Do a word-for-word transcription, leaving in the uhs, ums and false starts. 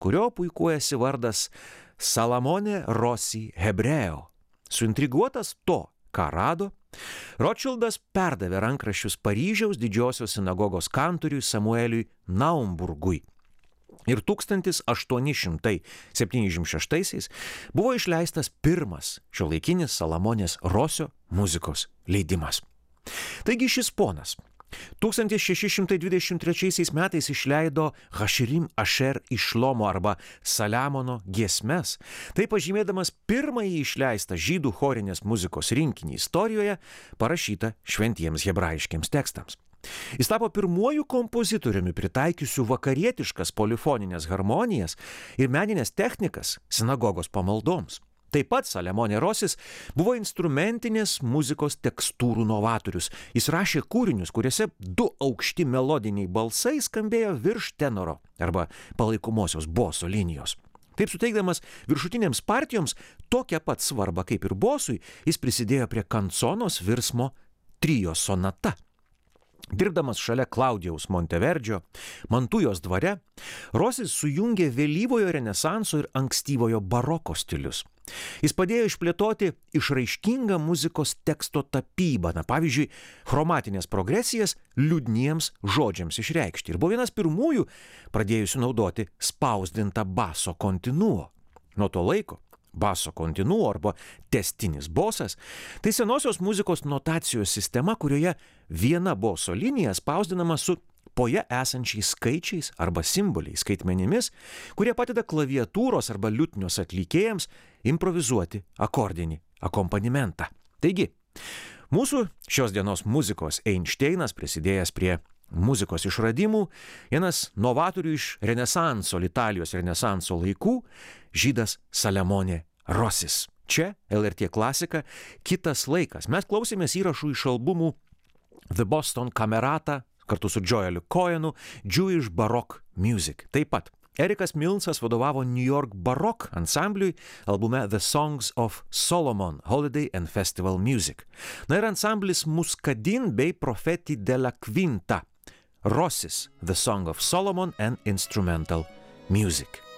kurio puikuojasi vardas Salamone Rossi Hebreo. Suintriguotas to, ką rado, Rotšildas perdavė rankraščius Paryžiaus didžiosios sinagogos kantoriui Samueliui Naumburgui. Ir tūkstantis aštuoni šimtai septyniasdešimt šeštaisiais buvo išleistas pirmas šiuolaikinis Salamonės Rosio muzikos leidimas. Taigi šis ponas tūkstantis šeši šimtai dvidešimt trečiaisiais metais išleido Haširim Ašer Išlomo arba Saliamono giesmes, tai pažymėdamas pirmąjį išleistą žydų chorinės muzikos rinkinį istorijoje, parašytą šventiems hebrajiškiams tekstams. Jis tapo pirmuoju kompozitoriumi pritaikiusiu vakarietiškas polifoninės harmonijas ir meninės technikas sinagogos pamaldoms. Taip pat Saliamonė Rosis buvo instrumentinės muzikos tekstūrų novatorius. Jis rašė kūrinius, kuriuose du aukšti melodiniai balsai skambėjo virš tenoro arba palaikomosios boso linijos. Taip suteikdamas viršutinėms partijoms tokią pat svarbą kaip ir bosui, jis prisidėjo prie kanconos virsmo trio sonata. Dirbdamas šalia Klaudijaus Monteverdžio, Mantujos dvare, Rosis sujungė vėlyvojo renesanso ir ankstyvojo baroko stilius. Jis padėjo išplėtoti išraiškingą muzikos teksto tapybą, na pavyzdžiui, chromatinės progresijas liūdniems žodžiams išreikšti. Ir buvo vienas pirmųjų pradėjusių naudoti spausdintą baso kontinuo. Nuo to laiko baso kontinuo arba tęstinis bosas – tai senosios muzikos notacijos sistema, kurioje viena boso linija spausdinama su poje esančiais skaičiais arba simboliais, skaitmenimis, kurie padeda klaviatūros arba liutnios atlikėjams improvizuoti akordinį akompanimentą. Taigi, mūsų šios dienos muzikos Einšteinas, prisidėjęs prie muzikos išradimų, vienas novatorių iš renesanso, Italijos renesanso laikų, žydas Saliamonė Rosis. Čia L R T klasika, kitas laikas. Mes klausėmės įrašų iš albumų The Boston Camerata, kartu su Joeliu Cohenu, Jewish Baroque Music. Taip pat Erikas Milnsas vadovavo New York Baroque ansambliui albume The Songs of Solomon, Holiday and Festival Music. Na ir ansamblis Muscadin bei Profeti della Quinta, Rosis, The Song of Solomon and Instrumental Music.